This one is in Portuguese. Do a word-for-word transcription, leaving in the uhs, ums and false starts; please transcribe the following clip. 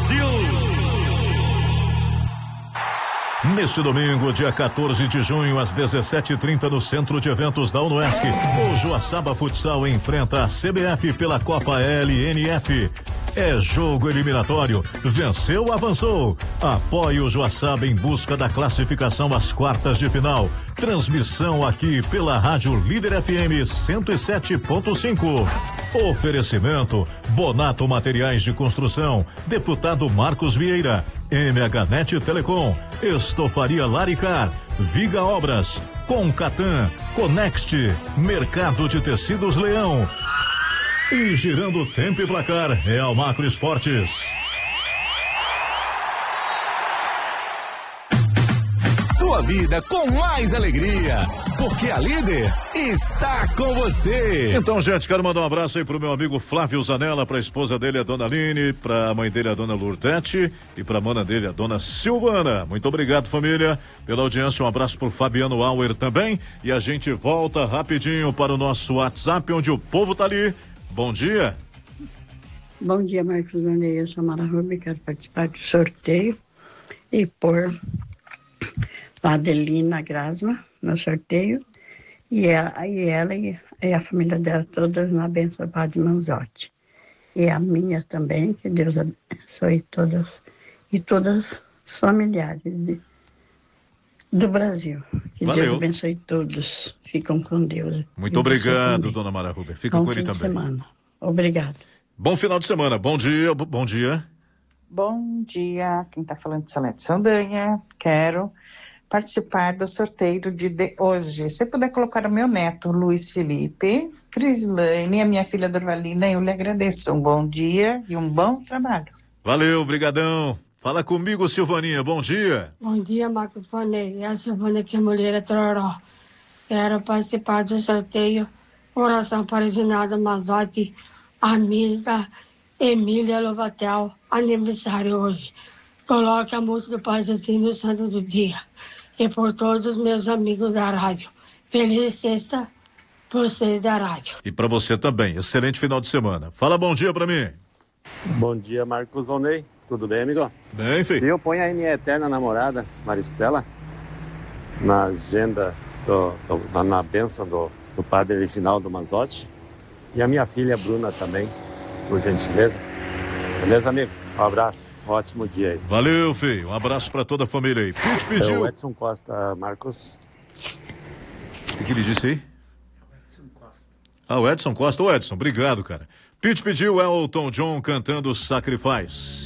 Brasil! Neste domingo, dia quatorze de junho, às dezessete e trinta, no Centro de Eventos da UNOESC, o Joaçaba Futsal enfrenta a C B F pela Copa L N F. É jogo eliminatório. Venceu, avançou. Apoie o Joaçaba em busca da classificação às quartas de final. Transmissão aqui pela Rádio Líder F M cento e sete ponto cinco. Oferecimento: Bonato Materiais de Construção, Deputado Marcos Vieira, M H Net Telecom, Estofaria Laricar, Viga Obras, Concatan, Conext, Mercado de Tecidos Leão. E girando tempo e placar, Real Macro Esportes. Sua vida com mais alegria, porque a Líder está com você. Então, gente, quero mandar um abraço aí pro meu amigo Flávio Zanella, pra esposa dele, a dona Aline, pra mãe dele, a dona Lourdete, e pra mana dele, a dona Silvana. Muito obrigado, família, pela audiência. Um abraço pro Fabiano Auer também. E a gente volta rapidinho para o nosso WhatsApp, onde o povo tá ali. Bom dia. Bom dia, Marcos Vanei. Eu sou a Mara Rubio, quero participar do sorteio e pôr a Adelina Grasma no sorteio, e ela e, ela, e, e a família dela todas na benção Padre Manzotti. E a minha também, que Deus abençoe todas, e todas os familiares de, do Brasil. Que Valeu. Deus abençoe todos. Ficam com Deus. Muito obrigado, dona Mara Rubio. Fica Bom com ele fim de também. semana. Obrigado. Bom final de semana. Bom dia, bom dia. Bom dia, quem está falando de Salete Saldanha. Quero participar do sorteio de, de hoje. Se puder colocar o meu neto, Luiz Felipe, Crislane, a minha filha Dorvalina, eu lhe agradeço. Um bom dia e um bom trabalho. Valeu, brigadão. Fala comigo, Silvaninha. Bom dia. Bom dia, Marcos Vanei. É a Silvana aqui, mulher Tororó. Quero participar do sorteio Oração para Ginaldo Mazotti, amiga Emília Lobatel, aniversário hoje. Coloque a música do Paizinho Santo do Dia. E por todos os meus amigos da rádio. Feliz sexta por vocês da rádio. E pra você também. Excelente final de semana. Fala bom dia pra mim. Bom dia, Marcos Vonei. Tudo bem, amigo? Bem, filho. Eu ponho a minha eterna namorada, Maristela, na agenda, do, do, na bênção do, do padre Reginaldo Manzotti. E a minha filha Bruna também, por gentileza. Beleza, amigo? Um abraço. Ótimo dia aí. Valeu, filho. Um abraço pra toda a família aí. Pete pediu. É o Edson Costa, Marcos. O que, que ele disse aí? Ah, o Edson Costa. Ô, Edson, obrigado, cara. Pete pediu Elton John cantando Sacrifice.